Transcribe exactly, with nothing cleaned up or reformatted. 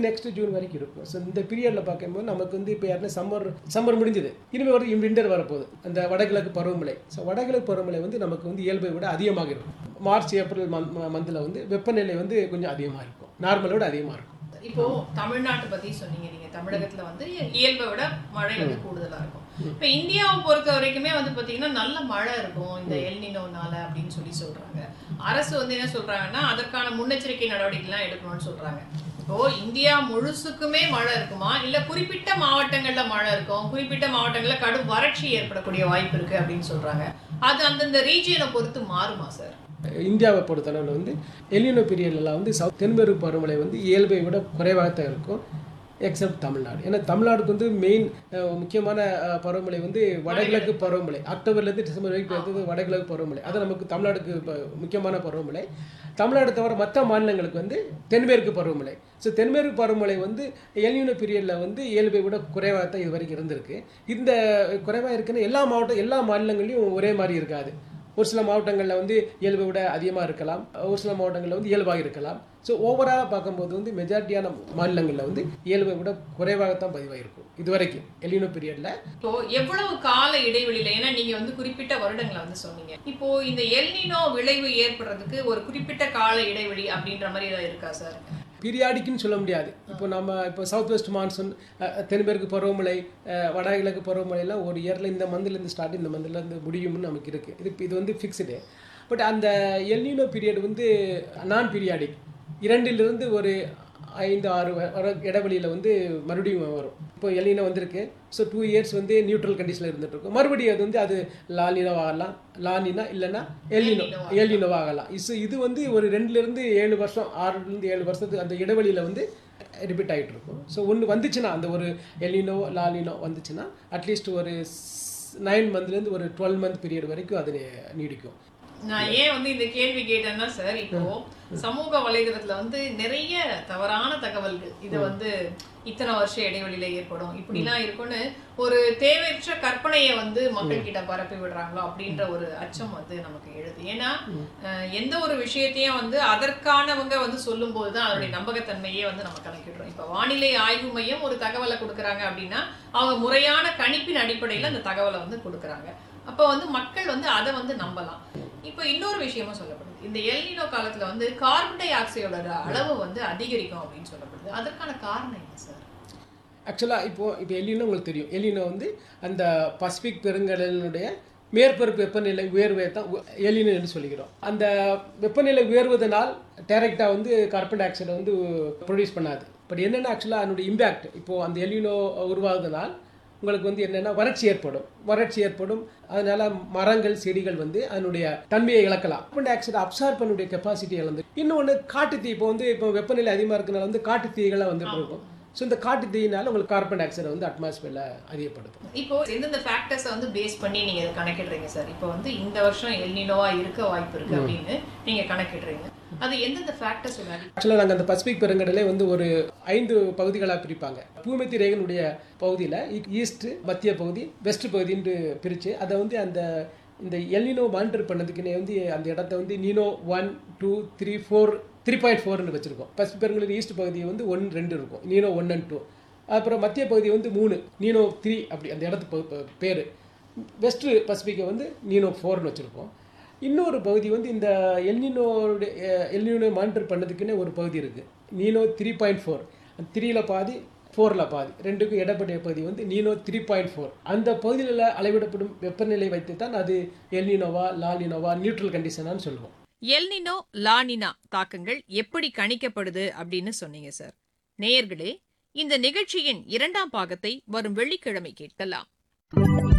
Next June வரைக்கும் இருக்கும். So இந்த பீரியடில் பார்க்கும்போது நமக்கு வந்து இப்போ யாருன்னா சம்மர் சம்மர் முடிஞ்சது, இனிமேல் வந்து விண்டர் வரப்போகுது, அந்த வடகிழக்கு பருவமழை. ஸோ வடகிழக்கு பருவமழை வந்து நமக்கு வந்து இயல்பை விட அதிகமாக இருக்கும். மார்ச் ஏப்ரல் மந்த் மந்தில் வந்து வெப்பநிலை வந்து கொஞ்சம் அதிகமாக இருக்கும், நார்மலை விட அதிகமாக இருக்கும். இப்போ தமிழ்நாட்டை பத்தி சொன்னீங்க நீங்க, தமிழகத்துல வந்து இயல்பை விட மழை வந்து கூடுதலா இருக்கும். இப்ப இந்தியாவை பொறுத்த வரைக்குமே வந்து பாத்தீங்கன்னா நல்ல மழை இருக்கும் இந்த எல்னினோனால அப்படின்னு சொல்லி சொல்றாங்க. அரசு வந்து என்ன சொல்றாங்கன்னா அதற்கான முன்னெச்சரிக்கை நடவடிக்கை எல்லாம் எடுக்கணும்னு சொல்றாங்க. இப்போ இந்தியா முழுசுக்குமே மழை இருக்குமா, இல்ல குறிப்பிட்ட மாவட்டங்கள்ல மழை இருக்கும், குறிப்பிட்ட மாவட்டங்கள்ல கடும் வறட்சி ஏற்படக்கூடிய வாய்ப்பு இருக்கு அப்படின்னு சொல்றாங்க. அது அந்தந்த ரீஜியனை பொறுத்து மாறுமா சார்? இந்தியாவை பொறுத்தளவில் வந்து எல்னினோ பீரியட்லாம் வந்து சவுத் தென்மேற்கு பருவமழை வந்து இயல்பை விட குறைவாகத்தான் இருக்கும், எக்ஸப்ட் தமிழ்நாடு. ஏன்னா தமிழ்நாடுக்கு வந்து மெயின் முக்கியமான பருவமழை வந்து வடகிழக்கு பருவமழை. அக்டோபர்லேருந்து டிசம்பர் வரைக்கும் இருக்கிறது வடகிழக்கு பருவமழை. அது நமக்கு தமிழ்நாடுக்கு முக்கியமான பருவமழை. தமிழ்நாடு தவிர மற்ற மாநிலங்களுக்கு வந்து தென்மேற்கு பருவமழை. ஸோ தென்மேற்கு பருவமழை வந்து எல்னினோ பீரியடில் வந்து இயல்பை விட குறைவாக தான் இது வரைக்கும் இருந்திருக்கு. இந்த குறைவாக இருக்குன்னு எல்லா மாவட்டம் எல்லா மாநிலங்களையும் ஒரே மாதிரி இருக்காது. ஒரு சில மாவட்டங்களில் வந்து இயல்பை விட அதிகமாக இருக்கலாம், ஒரு சில மாவட்டங்களில் வந்து இயல்பாக இருக்கலாம். ஸோ ஓவராலாக பார்க்கும்போது வந்து மெஜாரிட்டியான மாநிலங்களில் வந்து இயல்பை விட குறைவாகத்தான் பதிவாயிருக்கும் இது வரைக்கும் எல்னினோ பீரியட்ல. இப்போ எவ்வளவு கால இடைவெளியில, ஏன்னா நீங்க வந்து குறிப்பிட்ட வருடங்களை வந்து சொன்னீங்க, இப்போ இந்த எல்னினோ விளைவு ஏற்படுறதுக்கு ஒரு குறிப்பிட்ட கால இடைவெளி அப்படின்ற மாதிரி ஏதாவது இருக்கா சார்? பீரியாடிக்குன்னு சொல்ல முடியாது. இப்போ நம்ம இப்போ சவுத் வெஸ்ட் மான்சூன், தென்மேற்கு பருவமழை, வடகிழக்கு பருவமழைலாம் ஒரு இயரில் இந்த மந்திலேருந்து ஸ்டார்ட் இந்த மந்திலேருந்து முடியும்னு நமக்கு இருக்குது. இது இது வந்து ஃபிக்ஸ்டு. பட் அந்த எல்னினோ பீரியட் வந்து நான் பீரியாடிக், இரண்டிலிருந்து ஒரு ஐந்து ஆறு வர இடைவெளியில் வந்து மறுபடியும் வரும். இப்போ எல்னினோ வந்திருக்கு. ஸோ டூ இயர்ஸ் வந்து நியூட்ரல் கண்டிஷனில் இருந்துட்டு இருக்கும். மறுபடியும் அது வந்து அது லானினோ ஆகலாம், லானினா இல்லைன்னா எல்னினோ எல்னினோவா ஆகலாம். இஸ் இது வந்து ஒரு ரெண்டுலேருந்து ஏழு வருஷம் ஆறுலேருந்து ஏழு வருஷத்துக்கு அந்த இடைவெளியில் வந்து ரிப்பீட் ஆகிட்டு இருக்கும். ஸோ ஒன்று வந்துச்சுன்னா அந்த ஒரு எல்னினோ லானினோ வந்துச்சுன்னா அட்லீஸ்ட் ஒரு நைன் மந்த்லேருந்து ஒரு டுவெல் மந்த் பீரியட் வரைக்கும் அது நீடிக்கும். நான் ஏன் வந்து இந்த கேள்வி கேட்டேன்னா சார், இப்போ சமூக வலைதளத்துல வந்து நிறைய தவறான தகவல்கள், இது வந்து இத்தனை வருஷம் இடைவெளியில ஏற்படும் இப்படிலாம் இருக்கும்னு ஒரு தேவையற்ற கற்பனையை வந்து மக்கள் கிட்ட பரப்பி விடுறாங்களோ அப்படின்ற ஒரு அச்சம் வந்து நமக்கு எழுது. ஏன்னா எந்த ஒரு விஷயத்தையும் வந்து அதற்கானவங்க வந்து சொல்லும் போதுதான் அதனுடைய நம்பகத்தன்மையே வந்து நம்ம கணக்கிடுறோம். இப்ப வானிலை ஆய்வு மையம் ஒரு தகவலை கொடுக்குறாங்க அப்படின்னா அவங்க முறையான கணிப்பின் அடிப்படையில் அந்த தகவலை வந்து கொடுக்குறாங்க. அப்ப வந்து மக்கள் வந்து அதை வந்து நம்பலாம். இப்போ இன்னொரு விஷயமும் சொல்லப்படுது, இந்த எல்னினோ காலத்துல வந்து கார்பன் டை ஆக்சைடோட அளவு வந்து அதிகரிக்கும் அப்படின்னு சொல்லப்படுது. அதற்கான காரணம் என்ன சார்? ஆக்சுவலாக இப்போ இப்போ எல்னினோ உங்களுக்கு தெரியும், எல்னினோ வந்து அந்த பசிபிக் பெருங்கடலினுடைய மேற்பரப்பு வெப்பநிலை உயர்வை தான் எல்னினோ என்று சொல்லிக்கிறோம். அந்த வெப்பநிலை உயர்வதனால் டைரெக்டாக வந்து கார்பன் டை ஆக்சைடை வந்து ப்ரொடியூஸ் பண்ணாது. பட் என்னென்னா ஆக்சுவலாக அதனுடைய இம்பேக்ட் இப்போது அந்த எல்னினோ உருவாகுதனால் உங்களுக்கு வந்து என்னென்னா வறட்சி ஏற்படும் வறட்சி ஏற்படும் அதனால மரங்கள் செடிகள் வந்து அதனுடைய தன்மையை இழக்கலாம். கார்பன் டை ஆக்சைடை அப்சார்ப் பண்ணக்கூடிய கெப்பாசிட்டி இழந்து. இன்னொன்று காட்டுத்தீ, இப்போ வந்து இப்போ வெப்பநிலை அதிகமாக இருக்கிறனால வந்து காட்டுத்தீகளாக வந்துட்டு இருக்கும். ஸோ இந்த காட்டு தீயினால உங்களுக்கு கார்பன் டை ஆக்சைடை வந்து அட்மாஸ்பியரில் அதிகப்படுத்தும். இப்போ எந்தெந்த ஃபேக்டர்ஸை வந்து பேஸ் பண்ணி நீங்கள் கணக்கிடுறீங்க சார்? இப்போ வந்து இந்த வருஷம் எல்னினோவா இருக்க வாய்ப்பு இருக்குது அப்படின்னு நீங்கள் கணக்கிடுறீங்க, அது எந்தெந்த ஃபேக்டர்ஸ்? ஆக்சுவலாக நாங்கள் அந்த பசிபிக் பெருங்கடலே வந்து ஒரு ஐந்து பகுதிகளாக பிரிப்பாங்க. பூமத்திய ரேகையினுடைய பகுதியில் ஈஸ்ட், மத்திய பகுதி, வெஸ்ட் பகுதின்னு பிரித்து அதை வந்து அந்த இந்த எல்னினோ மானிட்டர் பண்ணதுக்குன்னே வந்து அந்த இடத்த வந்து Niño one two three four three point ஃபோர்னு வச்சுருக்கோம். பசிபிக் பெருங்கடல் ஈஸ்ட் பகுதியை வந்து ஒன் ரெண்டு இருக்கும், நீனோ ஒன் அண்ட் டூ. அப்புறம் மத்திய பகுதி வந்து மூணு, நீனோ த்ரீ அப்படி அந்த இடத்து பேர். வெஸ்ட் பசிபிக்கை வந்து நீனோ ஃபோர்னு வச்சுருக்கோம். இன்னொரு பகுதி வந்து இந்த எல்னினோடைய எல்னினோ மானிட்டர் பண்ணதுக்குன்னே ஒரு பகுதி இருக்குது, நீனோ த்ரீ பாயிண்ட் ஃபோர். த்ரீயில் பாதி, ஃபோரில் பாதி, ரெண்டுக்கும் இடப்பட்ட பகுதி வந்து நீனோ த்ரீ பாயிண்ட் ஃபோர். அந்த பகுதியில் அளவிடப்படும் வெப்பநிலை வைத்து தான் அது எல்னினோவா லானினோவா நியூட்ரல் கண்டிஷனான்னு சொல்லுவோம். எல்னினோ லானினா தாக்கங்கள் எப்படி கணிக்கப்படுது அப்படின்னு சொன்னீங்க சார். நேயர்களே, இந்த நிகழ்ச்சியின் இரண்டாம் பாகத்தை வரும் வெள்ளிக்கிழமை கேட்கலாம்.